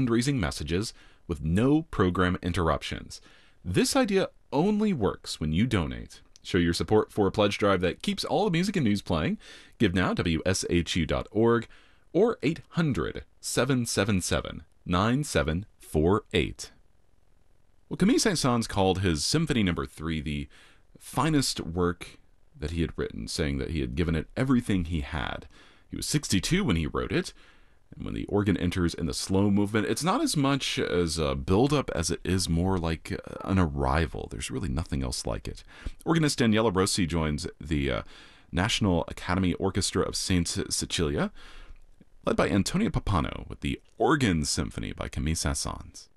fundraising messages with no program interruptions. This idea only works when you donate. Show your support for a pledge drive that keeps all the music and news playing. Give now, WSHU.org, or 800-777-9748. Well, Camille Saint-Saëns called his Symphony No. 3 the finest work that he had written, saying that he had given it everything he had. He was 62 when he wrote it, and when the organ enters in the slow movement, it's not as much as a build-up as it is more like an arrival. There's really nothing else like it. Organist Daniela Rossi joins the National Academy Orchestra of Saint Cecilia, led by Antonia Pappano, with the Organ Symphony by Camille Saint-Saëns.